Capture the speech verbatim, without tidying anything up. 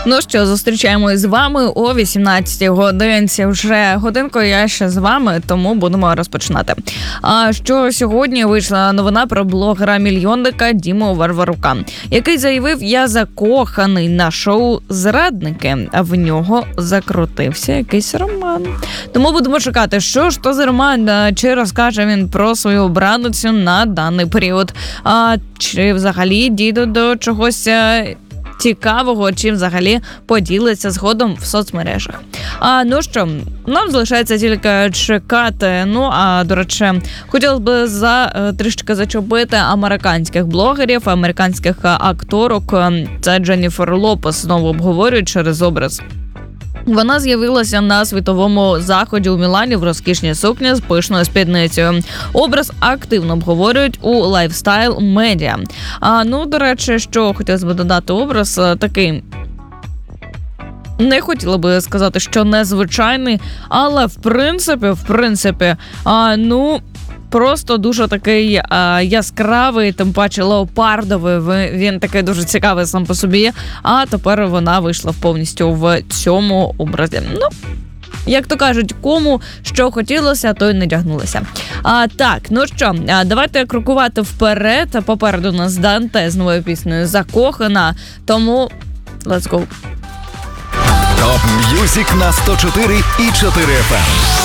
Ну що, зустрічаємось з вами о вісімнадцятій годинці. Вже годинку я ще з вами, тому будемо розпочинати. А що сьогодні вийшла новина про блогера-мільйонника Діму Варварука, який заявив: я закоханий на шоу «Зрадники», а в нього закрутився якийсь роман. Тому будемо шукати, що ж то за роман, чи розкаже він про свою обраницю на даний період, а чи взагалі дійде до чогось цікавого, чим взагалі поділиться згодом в соцмережах. А ну що, нам залишається тільки чекати. Ну, а, до речі, хотілося б за трішки зачепити американських блогерів, американських акторок. Це Дженніфер Лопес знову обговорюють через образ. Вона з'явилася на світовому заході у Мілані в розкішній сукні з пишною спідницею. Образ активно обговорюють у лайфстайл медіа. А ну, до речі, що хотілося б додати, образ такий, не хотіла би сказати, що незвичайний, але в принципі, в принципі, а, ну, просто дуже такий а, яскравий, тим паче леопардовий, він такий дуже цікавий сам по собі, а тепер вона вийшла повністю в цьому образі. Ну, як то кажуть, кому що хотілося, то й не тягнулося. А, так, ну що, давайте крокувати вперед. Попереду у нас Данте з новою піснею «Закохана», тому let's go. Топ М'юзик на сто чотири і чотири еф ем.